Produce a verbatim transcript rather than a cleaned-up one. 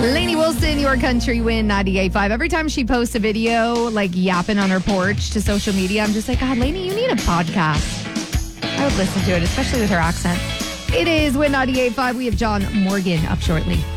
Lainey Wilson, your country win ninety-eight point five. Every time she posts a video, like yapping on her porch to social media, I'm just like, God, Lainey, you need a podcast. I would listen to it, especially with her accent. It is Win ninety-eight point five. We have John Morgan up shortly.